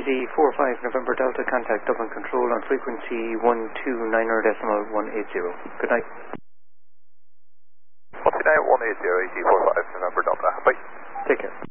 ET45 November Delta, contact Dublin Control on frequency 129.180. Good night. 129.180, ET45 November Delta. Bye. Take care.